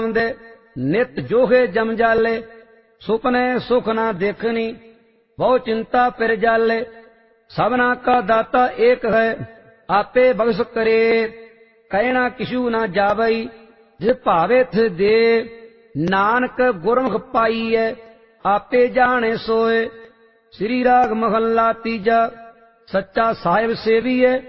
दे नित जोहे जम जाले। सुपने सुख ना देखनी बहु चिंता फिर जाले। सबना का दाता एक है आपे बख्श करे। कहना किशु ना जावई जिस भावे थे दे। नानक गुरमुख पाई है आपे जाने सोए। श्री राग महला तीजा। सच्चा साहिब सेवी है